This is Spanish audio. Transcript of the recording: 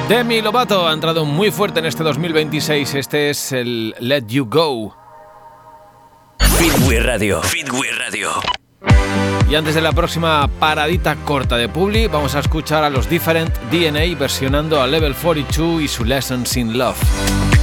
Demi Lovato ha entrado muy fuerte en este 2026. Este es el Let You Go. Fitway Radio. Fitway Radio. Y antes de la próxima paradita corta de Publi, vamos a escuchar a los Different DNA versionando a Level 42 y su Lessons in Love.